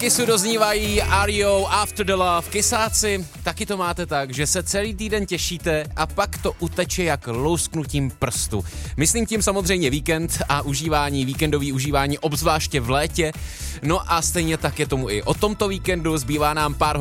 Kissu doznívají Ario After the Love. Kisáci, taky to máte tak, že se celý týden těšíte a pak to uteče jak lousknutím prstu. Myslím tím samozřejmě víkend a víkendový užívání, obzvláště v létě. No a stejně tak je tomu i o tomto víkendu, zbývá nám pár